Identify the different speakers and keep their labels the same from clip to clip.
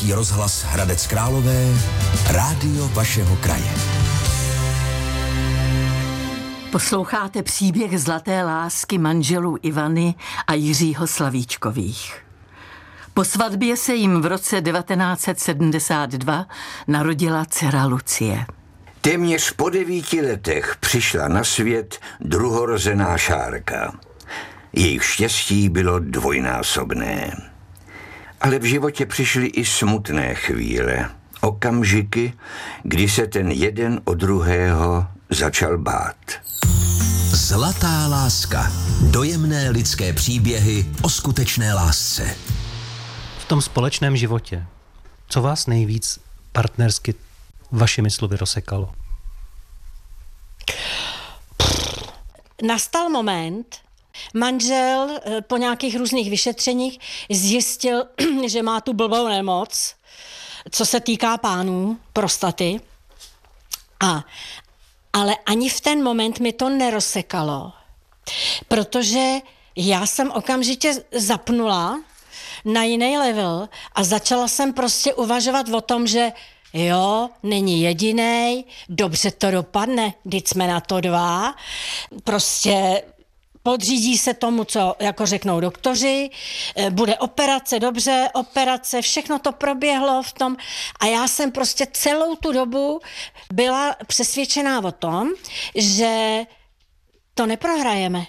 Speaker 1: Český rozhlas Hradec Králové, rádio vašeho kraje.
Speaker 2: Posloucháte příběh zlaté lásky manželů Ivany a Jiřího Slavíčkových. Po svatbě se jim v roce 1972 narodila dcera Lucie.
Speaker 3: Téměř po 9 letech přišla na svět druhorozená Šárka. Jejich štěstí bylo dvojnásobné. Ale v životě přišly i smutné chvíle. Okamžiky, kdy se ten jeden od druhého začal bát.
Speaker 1: Zlatá láska. Dojemné lidské příběhy o skutečné lásce.
Speaker 4: V tom společném životě, co vás nejvíc partnersky vašimi slovy rozsekalo?
Speaker 5: Nastal moment, manžel po nějakých různých vyšetřeních zjistil, že má tu blbou nemoc, co se týká pánů, prostaty. Ale ani v ten moment mi to nerozsekalo, protože já jsem okamžitě zapnula na jiný level a začala jsem prostě uvažovat o tom, že jo, není jedinej, dobře to dopadne, vždyť jsme na to 2, prostě podřídí se tomu, co jako řeknou doktoři, bude operace, dobře, operace, všechno to proběhlo v tom a já jsem prostě celou tu dobu byla přesvědčená o tom, že to neprohrajeme.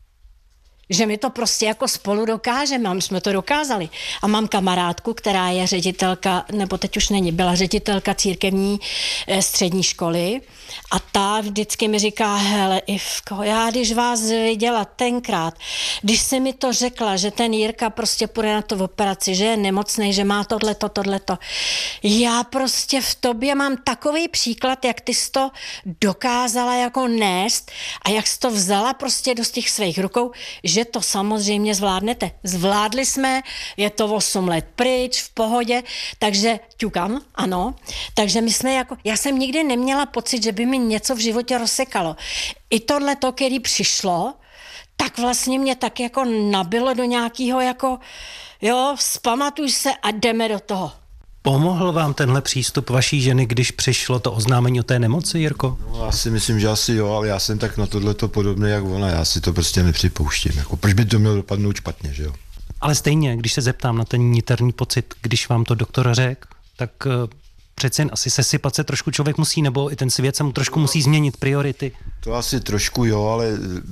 Speaker 5: Že my to prostě jako spolu dokážeme, a my jsme to dokázali. A mám kamarádku, která je ředitelka, nebo teď už není, byla ředitelka církevní střední školy a ta vždycky mi říká, hele Ivko, já když vás viděla tenkrát, když jsi mi to řekla, že ten Jirka prostě půjde na tu operaci, že je nemocnej, že má tohleto, já prostě v tobě mám takový příklad, jak ty jsi to dokázala jako nést a jak jsi to vzala prostě do těch svých rukou, že to samozřejmě zvládnete. Zvládli jsme, je to 8 let pryč, v pohodě, takže ťukám, ano. Takže my jsme jako, já jsem nikdy neměla pocit, že by mi něco v životě rozsekalo. I tohleto, který přišlo, tak vlastně mě tak jako nabilo do nějakého jako, jo, vzpamatuj se a jdeme do toho.
Speaker 4: Pomohl vám tenhle přístup vaší ženy, když přišlo to oznámení o té nemoci, Jirko?
Speaker 6: No, já si myslím, že asi jo, ale já jsem tak na tohleto podobný jak ona, já si to prostě nepřipouštím. Jako, proč by to mělo dopadnout špatně, že jo?
Speaker 4: Ale stejně, když se zeptám na ten niterný pocit, když vám to doktor řekl, tak přece jen asi sesypat se trošku člověk musí, nebo i ten svět se mu trošku musí změnit priority.
Speaker 6: To asi trošku jo, ale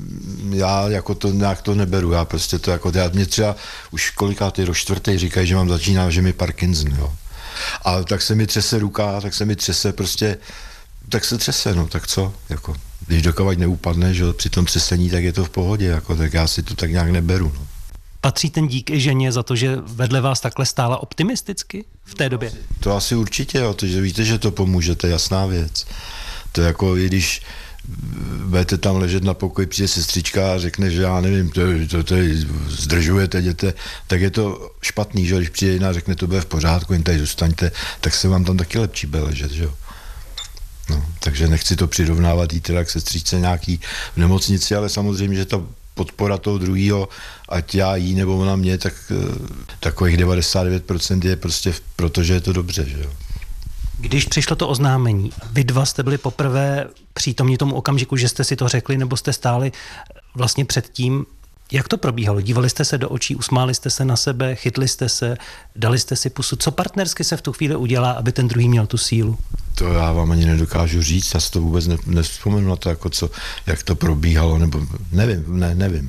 Speaker 6: já jako to nějak to neberu, já prostě to jako, mě třeba už kolikátý rok 4. říkají, že mám začíná, že mi Parkinson, jo. A tak se mi třese ruka, tak se mi třese prostě, tak se třese, no, tak co, jako, když dokavať neupadne, že při tom třesení, tak je to v pohodě, jako, tak já si to tak nějak neberu, no.
Speaker 4: Patří ten dík i ženě za to, že vedle vás takhle stála optimisticky v té době?
Speaker 6: To asi určitě, jo, to, že víte, že to pomůže, to je jasná věc. To je jako, i když budete tam ležet na pokoji, přijde sestřička a řekne, že já nevím, to zdržujete děte, tak je to špatný, že když přijde jiná a řekne, to bude v pořádku, jen tady zůstaňte, tak se vám tam taky lepší bude ležet, že jo. No, takže nechci to přirovnávat jí teda k sestřičce nějaký v nemocnici, ale samozřejmě, že ta podpora toho druhýho, ať já jí nebo ona mě, tak takových 99% je prostě protože je to dobře, že jo.
Speaker 4: Když přišlo to oznámení, vy dva jste byli poprvé přítomní tomu okamžiku, že jste si to řekli, nebo jste stáli vlastně před tím, jak to probíhalo? Dívali jste se do očí, usmáli jste se na sebe, chytli jste se, dali jste si pusu. Co partnersky se v tu chvíli udělá, aby ten druhý měl tu sílu?
Speaker 6: To já vám ani nedokážu říct, já si to vůbec nevzpomenu na to, jako co, jak to probíhalo, nebo nevím.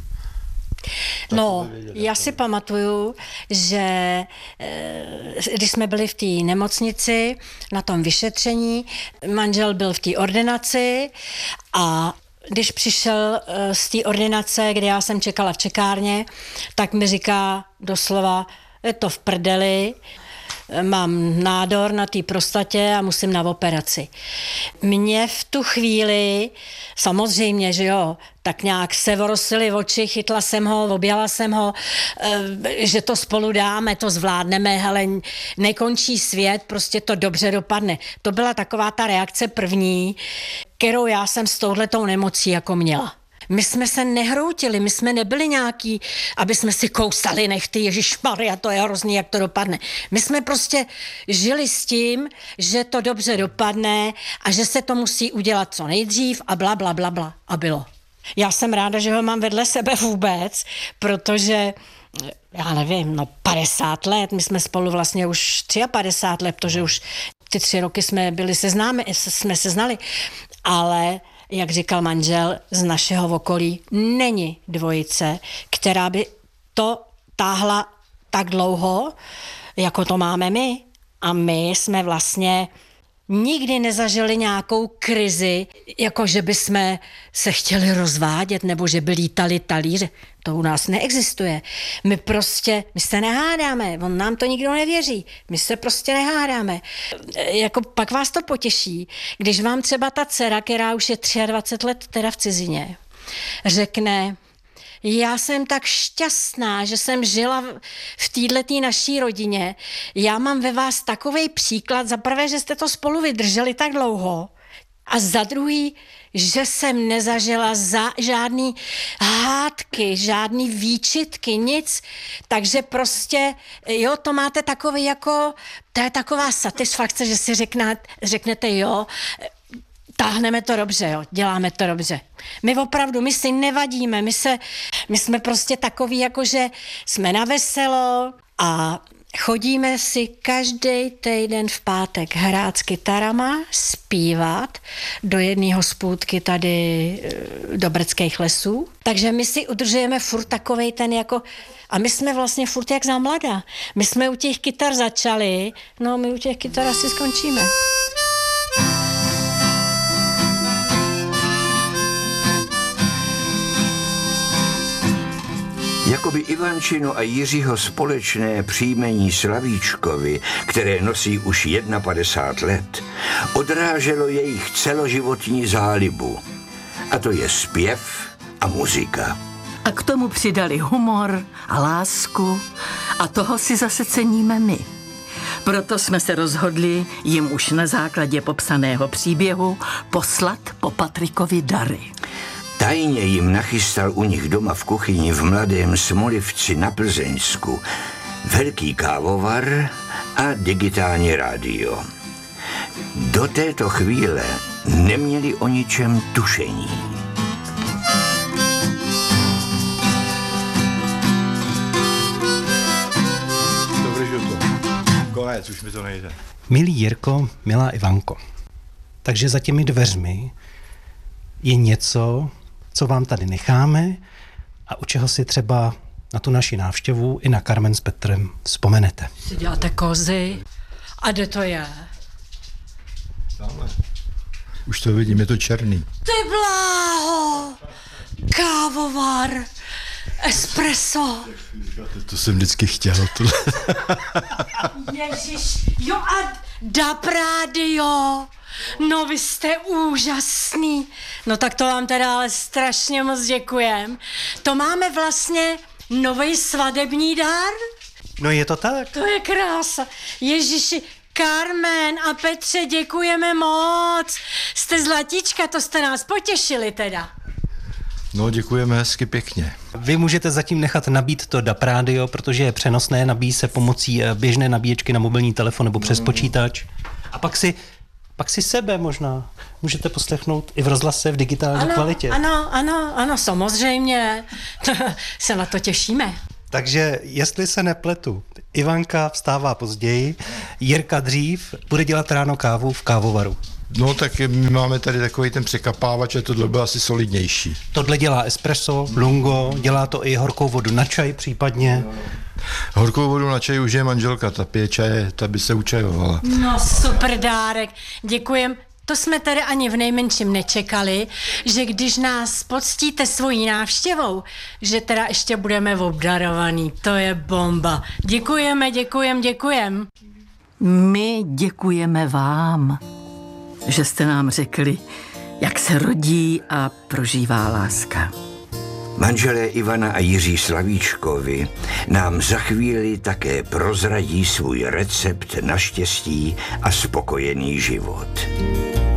Speaker 5: No, já si pamatuju, že když jsme byli v té nemocnici na tom vyšetření, manžel byl v té ordinaci a když přišel z té ordinace, kde já jsem čekala v čekárně, tak mi říká doslova, je to v prdeli, mám nádor na té prostatě a musím na operaci. Mně v tu chvíli, samozřejmě, že jo, tak nějak se vorosily oči, chytla jsem ho, objala jsem ho, že to spolu dáme, to zvládneme, hele, nekončí svět, prostě to dobře dopadne. To byla taková ta reakce první, kterou já jsem s touhletou nemocí jako měla. My jsme se nehroutili, my jsme nebyli nějaký, aby jsme si kousali nechty, ježišmarja, to je hrozný, jak to dopadne. My jsme prostě žili s tím, že to dobře dopadne a že se to musí udělat co nejdřív a bla, bla, bla, bla. A bylo. Já jsem ráda, že ho mám vedle sebe vůbec, protože já nevím, 50 let, my jsme spolu vlastně už 53 let, protože už ty 3 roky jsme se znali, ale jak říkal manžel, z našeho okolí není dvojice, která by to táhla tak dlouho, jako to máme my. A my jsme vlastně nikdy nezažili nějakou krizi, jako že by jsme se chtěli rozvádět, nebo že by lítali talíře. To u nás neexistuje. My se nehádáme, on nám to nikdo nevěří. My se prostě nehádáme. Jako pak vás to potěší, když vám třeba ta dcera, která už je 23 let teda v cizině, řekne: já jsem tak šťastná, že jsem žila v této naší rodině. Já mám ve vás takovej příklad, za prvé, že jste to spolu vydrželi tak dlouho a za druhý, že jsem nezažila žádný hádky, žádný výčitky, nic. Takže prostě, jo, to máte takový jako, to je taková satisfakce, že si řeknete, jo, táhneme to dobře, jo, děláme to dobře. My opravdu, my si nevadíme, my jsme prostě takový, jakože jsme na veselo a chodíme si každý týden v pátek hrát s kytarama, zpívat do jedné hospůdky tady do Brdských lesů. Takže my si udržujeme furt takovej ten jako, a my jsme vlastně furt jak za mlada. My jsme u těch kytar začali, no my u těch kytar asi skončíme.
Speaker 3: Jakoby Ivančino a Jiřího společné příjmení Slavíčkovi, které nosí už 51 let, odráželo jejich celoživotní zálibu. A to je zpěv a muzika.
Speaker 2: A k tomu přidali humor a lásku a toho si zase ceníme my. Proto jsme se rozhodli jim už na základě popsaného příběhu poslat po Patrikovi dary.
Speaker 3: Tajně jim nachystal u nich doma v kuchyni v Mladém Smolivci na Plzeňsku velký kávovar a digitální rádio. Do této chvíle neměli o ničem tušení.
Speaker 6: Konec, už mi to nejde.
Speaker 4: Milý Jirko, milá Ivanko, takže za těmi dveřmi je něco, co vám tady necháme a u čeho si třeba na tu naši návštěvu i na Carmen s Petrem vzpomenete.
Speaker 5: Si děláte kozy? A kde to je?
Speaker 6: Tamhle. Už to vidím, je to černý.
Speaker 5: Ty bláho! Kávovar! Espresso!
Speaker 6: To jsem vždycky chtěl.
Speaker 5: Ježiš, jo a DAB rádio! No vy jste úžasný. No tak to vám teda ale strašně moc děkujem. To máme vlastně nový svadební dar?
Speaker 4: No je to tak.
Speaker 5: To je krása. Ježiši, Carmen a Petře, děkujeme moc. Jste zlatíčka, to jste nás potěšili teda.
Speaker 6: No děkujeme hezky pěkně.
Speaker 4: Vy můžete zatím nechat nabít to DAB rádio, protože je přenosné, nabíjí se pomocí běžné nabíječky na mobilní telefon nebo přes počítač. A pak si sebe možná můžete poslechnout i v rozhlase v digitální kvalitě.
Speaker 5: Ano, samozřejmě. Se na to těšíme.
Speaker 4: Takže jestli se nepletu, Ivanka vstává později, Jirka dřív, bude dělat ráno kávu v kávovaru.
Speaker 6: No tak my máme tady takový ten překapávač a tohle bylo asi solidnější.
Speaker 4: Tohle dělá espresso, lungo, dělá to i horkou vodu na čaj případně.
Speaker 6: Horkou vodu na čaj už je manželka, ta pije čaje, ta by se učajovala.
Speaker 5: No super dárek, děkujem. To jsme tady ani v nejmenším nečekali, že když nás poctíte svojí návštěvou, že teda ještě budeme obdarovaný. To je bomba. Děkujem.
Speaker 2: My děkujeme vám, že jste nám řekli, jak se rodí a prožívá láska.
Speaker 3: Manželé Ivana a Jiří Slavíčkovi nám za chvíli také prozradí svůj recept na štěstí a spokojený život.